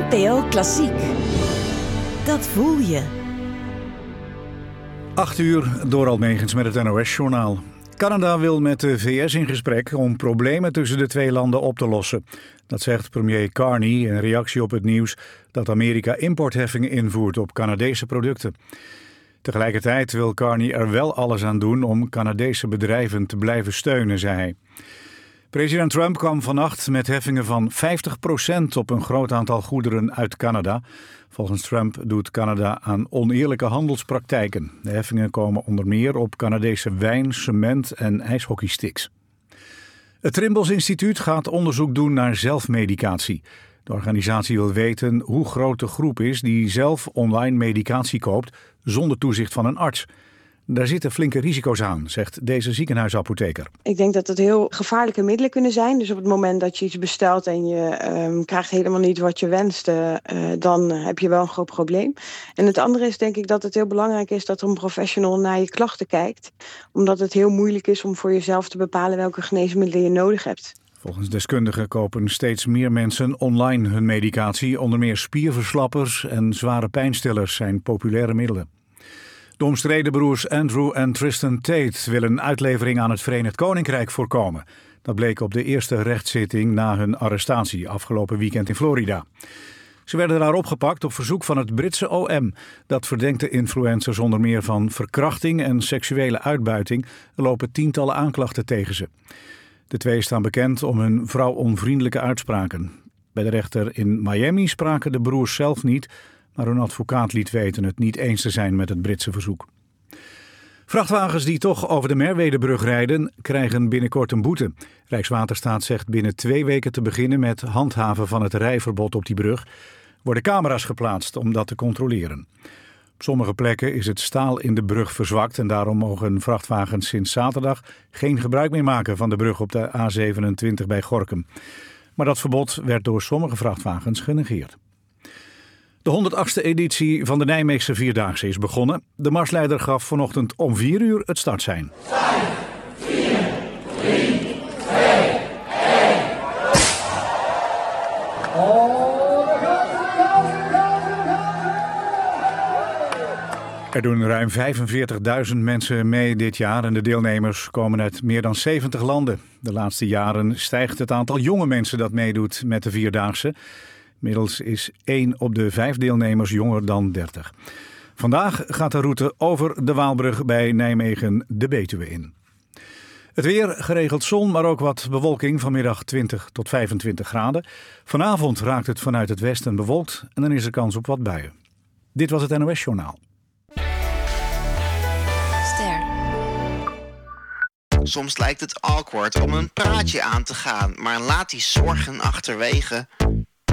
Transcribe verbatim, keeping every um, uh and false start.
N P O Klassiek. Dat voel je. Acht uur, Doral Megens met het N O S-journaal. Canada wil met de V S in gesprek om problemen tussen de twee landen op te lossen. Dat zegt premier Carney in reactie op het nieuws dat Amerika importheffingen invoert op Canadese producten. Tegelijkertijd wil Carney er wel alles aan doen om Canadese bedrijven te blijven steunen, zei hij. President Trump kwam vannacht met heffingen van vijftig procent op een groot aantal goederen uit Canada. Volgens Trump doet Canada aan oneerlijke handelspraktijken. De heffingen komen onder meer op Canadese wijn, cement en ijshockeysticks. Het Trimbos Instituut gaat onderzoek doen naar zelfmedicatie. De organisatie wil weten hoe groot de groep is die zelf online medicatie koopt zonder toezicht van een arts. Daar zitten flinke risico's aan, zegt deze ziekenhuisapotheker. Ik denk dat het heel gevaarlijke middelen kunnen zijn. Dus op het moment dat je iets bestelt en je um, krijgt helemaal niet wat je wenst, uh, dan heb je wel een groot probleem. En het andere is denk ik dat het heel belangrijk is dat er een professional naar je klachten kijkt. Omdat het heel moeilijk is om voor jezelf te bepalen welke geneesmiddelen je nodig hebt. Volgens deskundigen kopen steeds meer mensen online hun medicatie. Onder meer spierverslappers en zware pijnstillers zijn populaire middelen. De omstreden broers Andrew en Tristan Tate willen uitlevering aan het Verenigd Koninkrijk voorkomen. Dat bleek op de eerste rechtszitting na hun arrestatie afgelopen weekend in Florida. Ze werden daar opgepakt op verzoek van het Britse O M. Dat verdenkt de influencers onder meer van verkrachting en seksuele uitbuiting. Er lopen tientallen aanklachten tegen ze. De twee staan bekend om hun vrouwonvriendelijke uitspraken. Bij de rechter in Miami spraken de broers zelf niet, maar hun advocaat liet weten het niet eens te zijn met het Britse verzoek. Vrachtwagens die toch over de Merwedebrug rijden, krijgen binnenkort een boete. Rijkswaterstaat zegt binnen twee weken te beginnen met handhaven van het rijverbod op die brug. Worden camera's geplaatst om dat te controleren. Op sommige plekken is het staal in de brug verzwakt en daarom mogen vrachtwagens sinds zaterdag geen gebruik meer maken van de brug op de A zevenentwintig bij Gorinchem. Maar dat verbod werd door sommige vrachtwagens genegeerd. De honderdachtste editie van de Nijmeegse Vierdaagse is begonnen. De marsleider gaf vanochtend om vier uur het startsein. vijf, vier, drie, twee, één. Er doen ruim vijfenveertigduizend mensen mee dit jaar en de deelnemers komen uit meer dan zeventig landen. De laatste jaren stijgt het aantal jonge mensen dat meedoet met de Vierdaagse. Inmiddels is één op de vijf deelnemers jonger dan dertig. Vandaag gaat de route over de Waalbrug bij Nijmegen de Betuwe in. Het weer, geregeld zon, maar ook wat bewolking, vanmiddag twintig tot vijfentwintig graden. Vanavond raakt het vanuit het westen bewolkt en dan is er kans op wat buien. Dit was het N O S-journaal. Ster. Soms lijkt het awkward om een praatje aan te gaan, maar laat die zorgen achterwege.